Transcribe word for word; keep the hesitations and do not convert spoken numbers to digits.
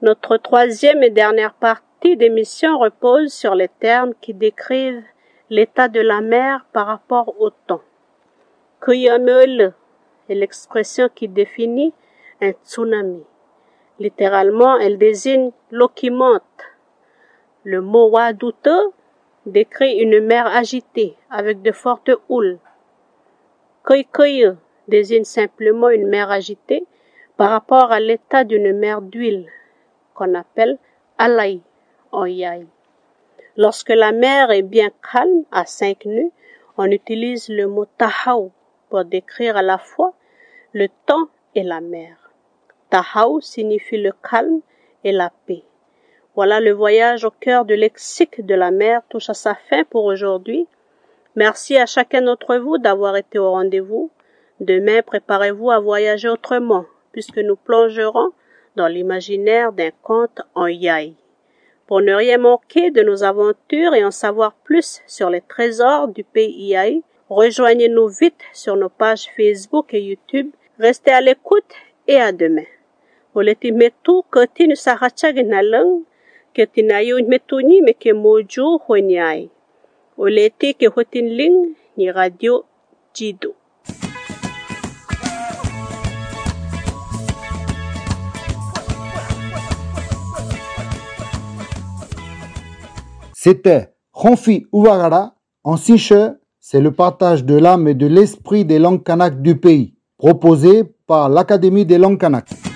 Notre troisième et dernière partie d'émission repose sur les termes qui décrivent l'état de la mer par rapport au temps. Kuyamele est l'expression qui définit un tsunami. Littéralement, elle désigne l'eau qui monte. Le mot Wadute décrit une mer agitée avec de fortes houles. Koikoye désigne simplement une mer agitée par rapport à l'état d'une mer d'huile qu'on appelle alai en yai. Lorsque la mer est bien calme à cinq nœuds, on utilise le mot tahau pour décrire à la fois le temps et la mer. Tahau signifie le calme et la paix. Voilà, le voyage au cœur du lexique de la mer touche à sa fin pour aujourd'hui. Merci à chacun d'entre vous d'avoir été au rendez-vous. Demain, préparez-vous à voyager autrement, puisque nous plongerons dans l'imaginaire d'un conte en yai. Pour ne rien manquer de nos aventures et en savoir plus sur les trésors du pays yai, rejoignez-nous vite sur nos pages Facebook et YouTube. Restez à l'écoute et à demain. Oleti metu kotinu sarachagnalang ketinayo metuni meke moju honyai. Oleti ke hotinling ni radio Jido. C'était Ronfi Ouagara. En Siche, c'est le partage de l'âme et de l'esprit des langues kanak du pays, proposé par l'Académie des langues kanak.